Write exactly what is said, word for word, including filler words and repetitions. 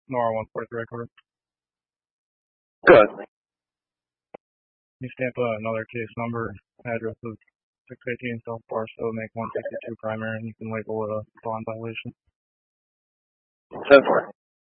Nora one forty-three recorder. Good. You stamp uh, another case number, address of six eighteen South Barstow, make one sixty-two primary, and you can label it a bond violation. ten four.